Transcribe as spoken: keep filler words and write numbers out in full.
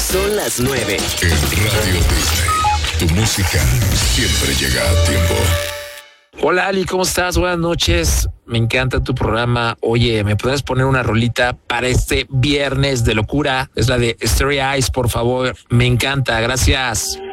Son las nueve. En Radio Disney, tu música siempre llega a tiempo. Hola Ali, ¿cómo estás? Buenas noches. Me encanta tu programa. Oye, ¿me podrías poner una rolita para este viernes de locura? Es la de Starry Eyes, por favor. Me encanta. Gracias.